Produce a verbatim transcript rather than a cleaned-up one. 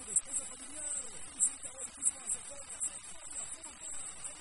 despensa familiar. Visita hoy mismo a Sephora. Sephora,